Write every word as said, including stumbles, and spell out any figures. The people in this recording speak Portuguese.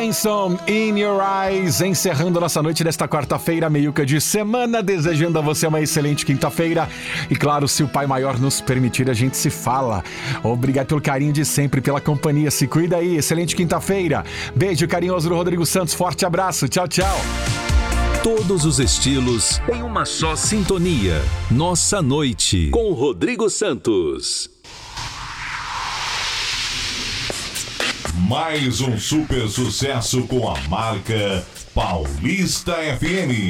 Some in Your Eyes, encerrando nossa noite desta quarta-feira, meiuca de semana, desejando a você uma excelente quinta-feira. E claro, se o Pai Maior nos permitir, a gente se fala. Obrigado pelo carinho de sempre, pela companhia. Se cuida aí, excelente quinta-feira. Beijo carinhoso do Rodrigo Santos, forte abraço, tchau, tchau. Todos os estilos em uma só sintonia. Nossa Noite, com Rodrigo Santos. Mais um super sucesso com a marca Paulista F M.